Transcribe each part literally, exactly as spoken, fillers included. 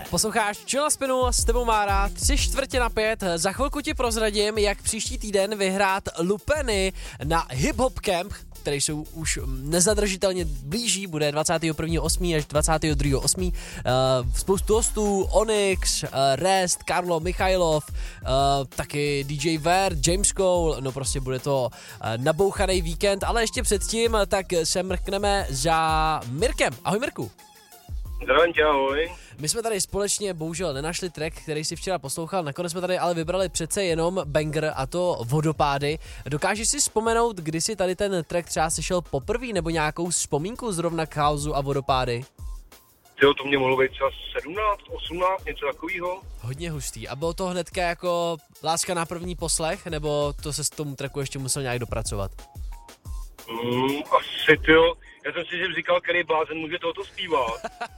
Posloucháš Chill na Spinu, s tebou Mára, tři čtvrtě na pět. Za chvilku ti prozradím, jak příští týden vyhrát lupeny na Hip Hop Camp, který jsou už nezadržitelně blíží, bude dvacátého prvního osmého až dvacátého druhého osmého Uh, spoustu hostů, Onyx, uh, Rest, Karlo Michailov, uh, taky D J Ver, James Cole, no prostě bude to uh, nabouchaný víkend, ale ještě předtím tak se mrkneme za Mirkem. Ahoj Mirku. Zdravím tě, ahoj. My jsme tady společně bohužel nenašli track, který si včera poslouchal, nakonec jsme tady ale vybrali přece jenom banger, a to Vodopády. Dokážeš si vzpomenout, kdy si tady ten track třeba slyšel poprvé, nebo nějakou vzpomínku zrovna k Chaosu a Vodopády? Jo, to mě mohlo být třeba sedmnáct, osmnáct, něco takového. Hodně hustý. A bylo to hnedka jako láska na první poslech, nebo to se s tomu tracku ještě musel nějak dopracovat? Mm, asi tyjo. Já jsem si že říkal, který blázen může tohoto zpívat.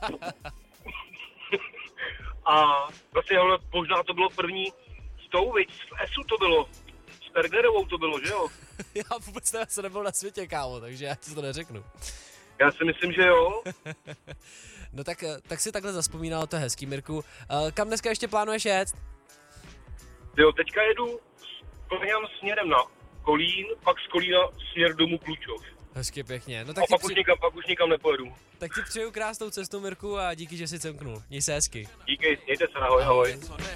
A vlastně možná to bylo první s tou, viď, v Esu to bylo. S Pergnerovou to bylo, že jo? Já vůbec nevím, co nebyl na světě, kámo, takže já ti to neřeknu. Já si myslím, že jo. No tak, tak si takhle zaspomínal, to je hezký, Mirku. Kam dneska ještě plánuješ jet? Jo, teďka jedu Kolínem směrem na Kolín, pak z Kolína směr domů Klučov. Hezky pěkně. No a tak pak, při... už nikam, pak už nikam nepojedu. Tak ti přeju krásnou cestu, Mirku, a díky, že jsi cemknul. Měj se hezky. Díky, mějte se, ahoj, ahoj. ahoj.